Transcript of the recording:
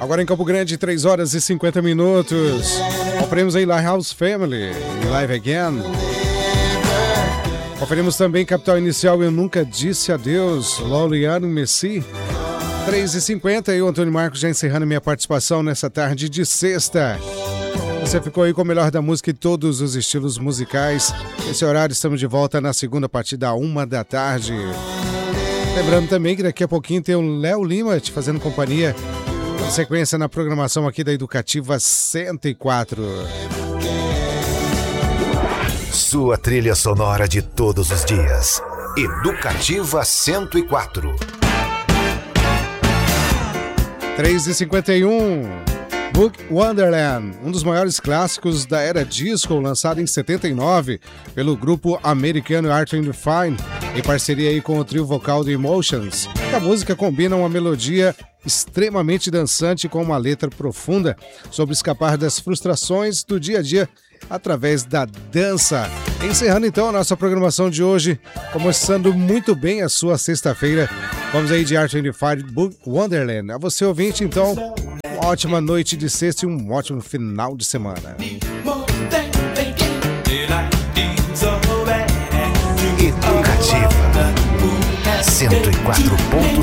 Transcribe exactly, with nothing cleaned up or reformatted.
Agora em Campo Grande, três horas e cinquenta minutos. Conferimos aí Lighthouse Family, Live Again. Conferimos também Capital Inicial, Eu Nunca Disse Adeus, Lauliano Messi. três e cinquenta e o Antônio Marcos já encerrando minha participação nessa tarde de sexta. Você ficou aí com o melhor da música e todos os estilos musicais. Esse horário estamos de volta na segunda, a partir da uma da tarde. Lembrando também que daqui a pouquinho tem o Léo Lima te fazendo companhia. Na sequência na programação aqui da Educativa cento e quatro. Sua trilha sonora de todos os dias. Educativa cento e quatro. três e cinquenta e um. Book Wonderland, um dos maiores clássicos da era disco, lançado em setenta e nove pelo grupo americano Art and Fine, em parceria aí com o trio vocal The Emotions. A música combina uma melodia extremamente dançante com uma letra profunda sobre escapar das frustrações do dia a dia através da dança. Encerrando então a nossa programação de hoje, começando muito bem a sua sexta-feira. Vamos aí de Art and Fine, Book Wonderland. A você ouvinte, então, uma ótima noite de sexta e um ótimo final de semana. Educativa cento e quatro ponto